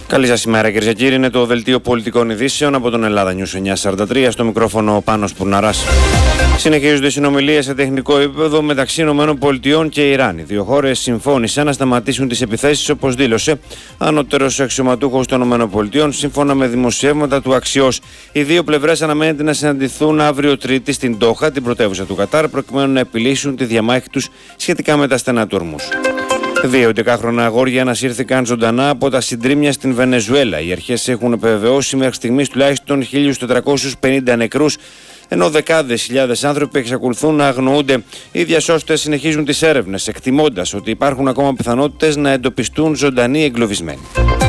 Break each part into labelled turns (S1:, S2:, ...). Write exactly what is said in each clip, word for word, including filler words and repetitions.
S1: Καλή σας ημέρα, κυρίες και κύριοι. Είναι το δελτίο πολιτικών ειδήσεων από τον Ελλάδα News εννιακόσια σαράντα τρία. Στο μικρόφωνο ο Πάνος Πουρναράς. Συνεχίζονται οι συνομιλίες σε τεχνικό επίπεδο μεταξύ ΗΠΑ και Ιράν. Οι δύο χώρες συμφώνησαν να σταματήσουν τις επιθέσεις, όπως δήλωσε ανώτερος αξιωματούχος των ΗΠΑ, σύμφωνα με δημοσιεύματα του Αξιός. Οι δύο πλευρές αναμένεται να συναντηθούν αύριο Τρίτη στην Ντόχα, την πρωτεύουσα του Κατάρ, προκειμένου να επιλύσουν τη διαμάχη τους σχετικά με τα στενά του Ορμούζ. Δύο έντεκαχρονα αγόρια ανασύρθηκαν ζωντανά από τα συντρίμμια στην Βενεζουέλα. Οι αρχές έχουν επιβεβαιώσει μέχρι στιγμής τουλάχιστον χίλιους τετρακόσιους πενήντα νεκρούς, ενώ δεκάδες χιλιάδες άνθρωποι εξακολουθούν να αγνοούνται. Οι διασώστες συνεχίζουν τις έρευνες, εκτιμώντας ότι υπάρχουν ακόμα πιθανότητες να εντοπιστούν ζωντανοί εγκλωβισμένοι.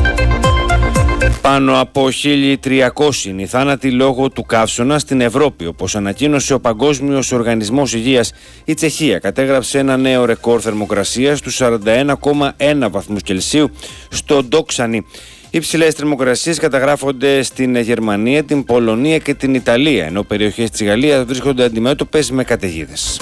S1: Πάνω από χίλια τριακόσιοι είναι οι θάνατοι λόγω του καύσωνα στην Ευρώπη, όπως ανακοίνωσε ο Παγκόσμιος Οργανισμός Υγείας. Η Τσεχία κατέγραψε ένα νέο ρεκόρ θερμοκρασίας στους σαράντα ένα κόμμα ένα βαθμούς Κελσίου στο Ντόξανι. Οι υψηλές θερμοκρασίες καταγράφονται στην Γερμανία, την Πολωνία και την Ιταλία, ενώ περιοχές της Γαλλίας βρίσκονται αντιμέτωπες με καταιγίδες.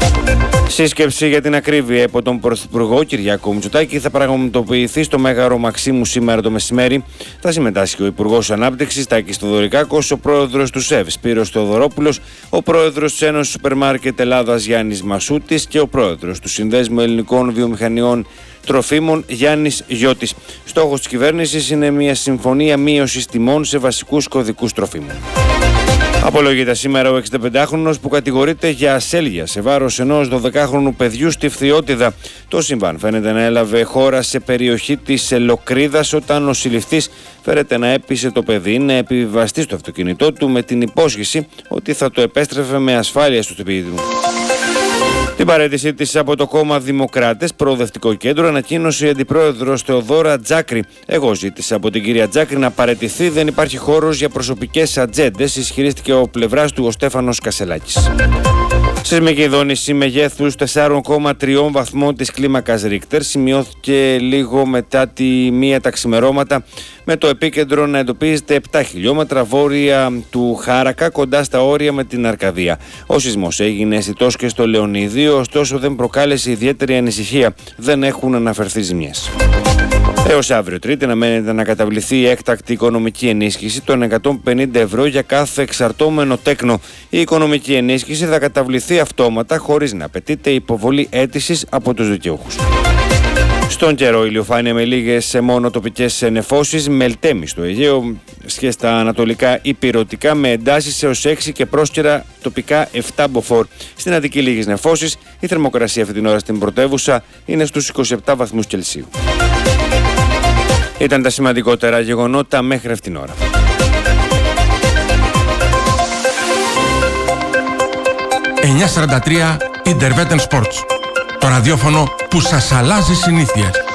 S1: Σύσκεψη για την ακρίβεια από τον Πρωθυπουργό Κυριάκο Μητσοτάκη θα πραγματοποιηθεί στο Μέγαρο Μαξίμου σήμερα το μεσημέρι. Θα συμμετάσχει ο Υπουργός Ανάπτυξης Τάκης Θεοδωρικάκος, ο Πρόεδρος του ΣΕΒ Σπύρος Θεοδωρόπουλος, ο Πρόεδρος της Ένωσης Σούπερ Μάρκετ Ελλάδας Γιάννης Μασούτης και ο Πρόεδρος του Συνδέσμου Ελληνικών Βιομηχανιών Τροφίμων Γιάννης Γιώτης. Στόχος της κυβέρνησης είναι μια συμφωνία μείωσης τιμών σε βασικούς κωδικούς τροφίμων. Απολογείται σήμερα ο εξηνταπεντάχρονος που κατηγορείται για ασέλγεια σε βάρος ενός δωδεκάχρονου παιδιού στη Φθιώτιδα. Το συμβάν φαίνεται να έλαβε χώρα σε περιοχή της Λοκρίδας, όταν ο συλληφτής φέρεται να έπεισε το παιδί να επιβιβαστεί στο αυτοκίνητό του με την υπόσχεση ότι θα το επέστρεφε με ασφάλεια στο σπίτι του. Την παραίτησή της από το κόμμα Δημοκράτες Προοδευτικό Κέντρο ανακοίνωσε η αντιπρόεδρος Θεοδόρα Τζάκρη. Εγώ ζήτησα από την κυρία Τζάκρη να παραιτηθεί, δεν υπάρχει χώρος για προσωπικές ατζέντες, ισχυρίστηκε ο πλευράς του ο Στέφανος Κασελάκης. Σεισμική δόνηση μεγέθους τεσσάρων κόμμα τρία βαθμών της κλίμακας Ρίχτερ σημειώθηκε λίγο μετά τη μία τα ξημερώματα, με το επίκεντρο να εντοπίζεται επτά χιλιόμετρα βόρεια του Χάρακα, κοντά στα όρια με την Αρκαδία. Ο σεισμός έγινε αισθητός και στο Λεωνίδιο, ωστόσο δεν προκάλεσε ιδιαίτερη ανησυχία. Δεν έχουν αναφερθεί ζημιές. Έως αύριο Τρίτη αναμένεται να καταβληθεί η έκτακτη οικονομική ενίσχυση των εκατόν πενήντα ευρώ για κάθε εξαρτώμενο τέκνο. Η οικονομική ενίσχυση θα καταβληθεί αυτόματα, χωρίς να απαιτείται υποβολή αίτησης από τους δικαιούχους. Στον καιρό, ηλιοφάνεια με λίγες μόνο τοπικές νεφώσεις, μελτέμι στο Αιγαίο και στα ανατολικά υπηρωτικά με εντάσεις έως έξι και πρόσκαιρα τοπικά επτά μποφόρ. Στην Αττική λίγες νεφώσεις, η θερμοκρασία αυτή την ώρα στην πρωτεύουσα είναι στους είκοσι επτά βαθμούς Κελσίου. Ήταν τα σημαντικότερα γεγονότα μέχρι αυτήν την ώρα.
S2: εννιακόσια σαράντα τρία Interveten Sports. Το ραδιόφωνο που σας αλλάζει συνήθειες.